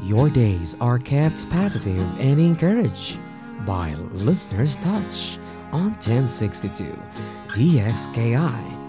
Your days are kept positive and encouraged by Listener's Touch on 1062 DXKI